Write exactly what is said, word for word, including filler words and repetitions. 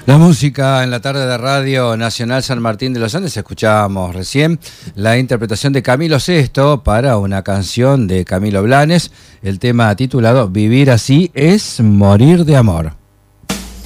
La música en la tarde de Radio Nacional San Martín de los Andes. Escuchábamos recién la interpretación de Camilo Sesto para una canción de Camilo Blanes, el tema titulado Vivir así es morir de amor.